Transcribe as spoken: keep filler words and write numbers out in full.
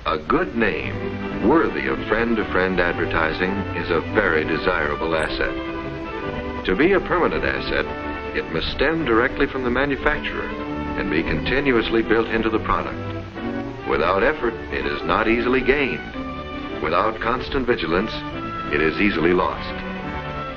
A good name, worthy of friend-to-friend advertising, is a very desirable asset. To be a permanent asset, it must stem directly from the manufacturer and be continuously built into the product. Without effort, it is not easily gained. Without constant vigilance, it is easily lost.